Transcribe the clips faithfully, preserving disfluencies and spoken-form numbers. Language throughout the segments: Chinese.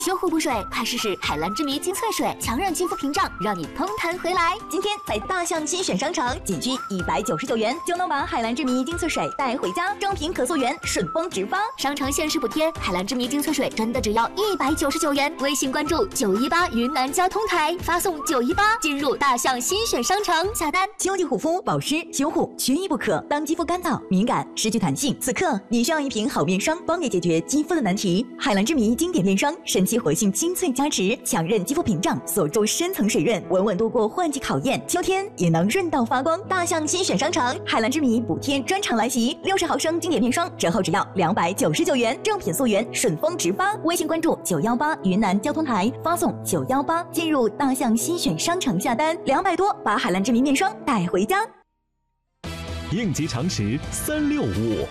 修护补水，快试试海蓝之谜精粹水，强韧肌肤屏障，让你通弹回来。 今天在大象新选商城，仅需一百九十九元就能把海蓝之谜精粹水带回家，正品可溯源，顺丰直发。 商城限时补贴，海蓝之谜精粹水真的只要一百九十九元。微信关注九一八云南交通台，发送九一八进入大象新选商城下单。 秋季护肤保湿修护缺一不可，当肌肤干燥、敏感、失去弹性，此刻你需要一瓶好面霜，帮你解决肌肤的难题。海蓝之谜经典面霜，神奇活性精粹加持，强韧肌肤屏障，锁住深层水润，稳稳度过换季考验，秋天也能润到发光。大象新选商城，海蓝之谜补贴专场来袭，六十毫升经典面霜折后只要两百九十九元，正品溯源，顺丰直发。微信关注九幺八云南交通台，发送九幺八进入大象新选商城下单，两百多把海蓝之谜面霜带回家。 应急常识三六五。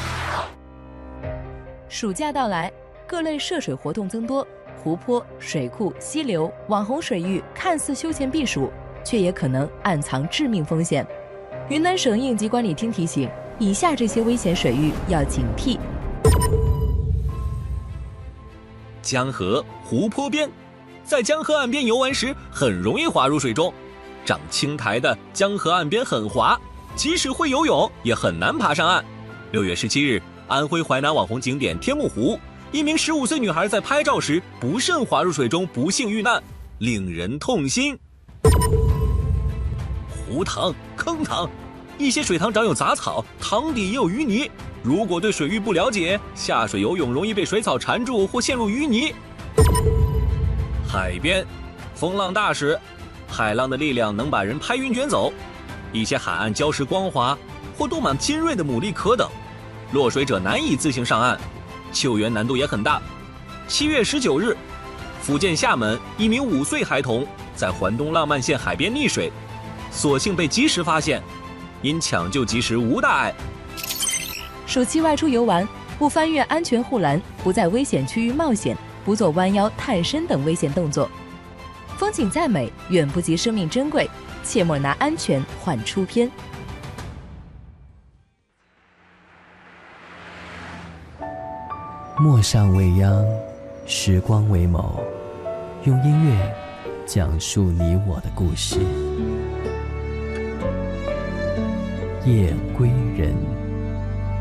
暑假到来，各类涉水活动增多，湖泊、水库、溪流、网红水域看似休闲避暑，却也可能暗藏致命风险。云南省应急管理厅提醒，以下这些危险水域要警惕： 江河、湖泊边，在江河岸边游玩时，很容易滑入水中。长青苔的江河岸边很滑，即使会游泳，也很难爬上岸。六月十七日，安徽淮南网红景点天目湖，一名十五岁女孩在拍照时不慎滑入水中，不幸遇难，令人痛心。湖塘、坑塘，一些水塘长有杂草，塘底也有淤泥。如果对水域不了解，下水游泳容易被水草缠住或陷入淤泥。海边，风浪大时，海浪的力量能把人拍晕卷走。一些海岸礁石光滑，或多满尖锐的牡蛎壳等，落水者难以自行上岸，救援难度也很大。七月十九日，福建厦门一名五岁孩童在环东浪漫县海边溺水，所幸被及时发现，因抢救及时无大碍。 暑期外出游玩，不翻越安全护栏，不在危险区域冒险，不做弯腰探身等危险动作。风景再美，远不及生命珍贵，切莫拿安全换出片。 陌上未央，时光为眸，用音乐讲述你我的故事。夜归人。